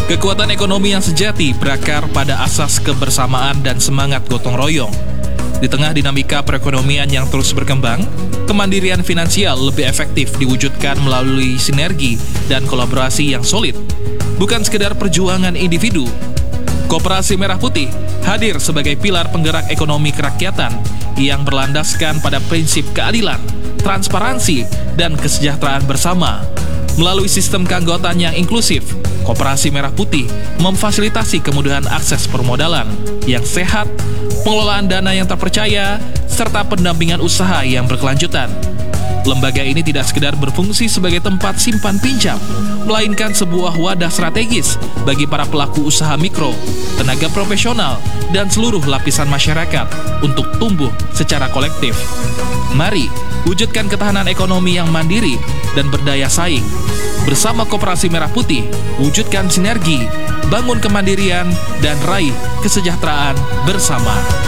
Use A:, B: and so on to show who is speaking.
A: Kekuatan ekonomi yang sejati berakar pada asas kebersamaan dan semangat gotong royong. Di tengah dinamika perekonomian yang terus berkembang, kemandirian finansial lebih efektif diwujudkan melalui sinergi dan kolaborasi yang solid, bukan sekedar perjuangan individu. Koperasi Merah Putih hadir sebagai pilar penggerak ekonomi kerakyatan yang berlandaskan pada prinsip keadilan, transparansi, dan kesejahteraan bersama. Melalui sistem keanggotaan yang inklusif, Koperasi Merah Putih memfasilitasi kemudahan akses permodalan yang sehat, pengelolaan dana yang terpercaya, serta pendampingan usaha yang berkelanjutan. Lembaga ini tidak sekedar berfungsi sebagai tempat simpan pinjam, melainkan sebuah wadah strategis bagi para pelaku usaha mikro, tenaga profesional, dan seluruh lapisan masyarakat untuk tumbuh secara kolektif. Mari wujudkan ketahanan ekonomi yang mandiri dan berdaya saing. Bersama Koperasi Merah Putih, wujudkan sinergi, bangun kemandirian, dan raih kesejahteraan bersama.